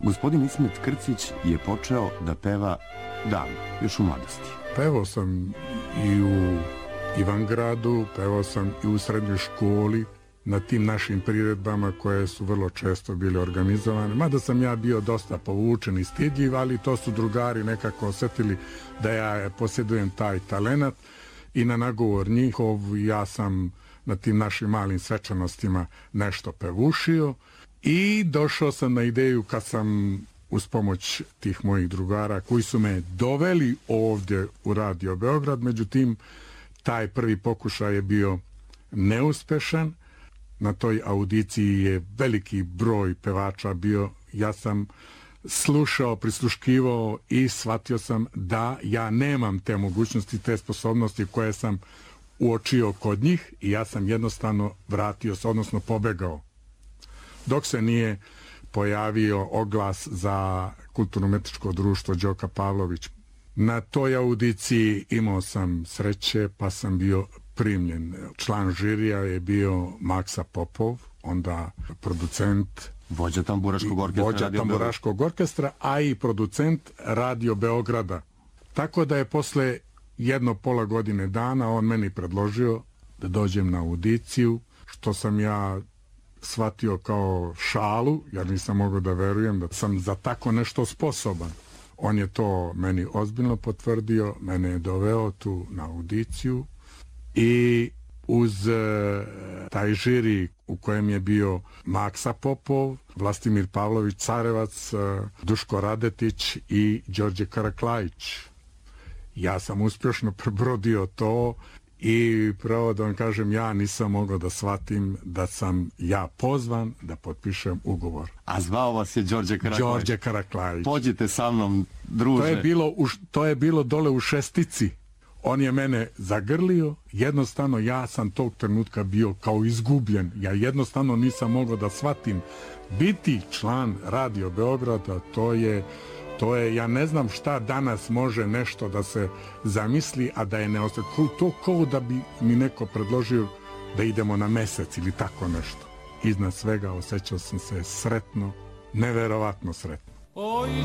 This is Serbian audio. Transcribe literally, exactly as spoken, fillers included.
Gospodin Ismet Krcić je počeo da peva davno, još u mladosti. Pevao sam i u Ivangradu, pevao sam i u srednjoj školi, na tim našim priredbama koje su vrlo često bile organizovane. Mada sam ja bio dosta povučen i stidljiv, ali to su drugari nekako osjetili da ja posjedujem taj talenat i na nagovor njihov ja sam na tim našim malim svečanostima nešto pevušio i došao sam na ideju kad sam uz pomoć tih mojih drugara koji su me doveli ovdje u Radio Beograd, međutim taj prvi pokušaj je bio neuspešan. Na toj audiciji je veliki broj pevača bio. Ja sam slušao, prisluškivao i shvatio sam da ja nemam te mogućnosti, te sposobnosti koje sam uočio kod njih i ja sam jednostavno vratio se, odnosno pobegao. Dok se nije pojavio oglas za kulturno-umetničko društvo Đoka Pavlović. Na toj audiciji imao sam sreće pa sam bio primljen. Član žirija je bio Maksa Popov, onda producent, vođa tamburaškog orkestra, vođa tamburaškog orkestra, a i producent Radio Beograda. Tako da je posle jedno pola godine dana on meni predložio da dođem na audiciju, što sam ja shvatio kao šalu, jer nisam mogao da verujem da sam za tako nešto sposoban. On je to meni ozbiljno potvrdio, mene je doveo tu na audiciju i uz e, taj žiri u kojem je bio Maksa Popov, Vlastimir Pavlović Carevac, e, Duško Radetić i Đorđe Karaklajić. Ja sam uspješno prebrodio to i pravo da vam kažem, ja nisam mogao da shvatim da sam ja pozvan da potpišem ugovor. A zvao vas je Đorđe Karaklajić? Đorđe Karaklajić. Pođite sa mnom, druže. To je bilo, u, to je bilo dole u Šestici. On je mene zagrlio, jednostavno ja sam tog trenutka bio kao izgubljen. Ja jednostavno nisam mogao da shvatim. Biti član Radio Beograda, to je, to je, ja ne znam šta danas može nešto da se zamisli, a da je ne ostane. To kao da bi mi neko predložio da idemo na mesec ili tako nešto. Iznad svega osjećao sam se sretno, neverovatno sretno.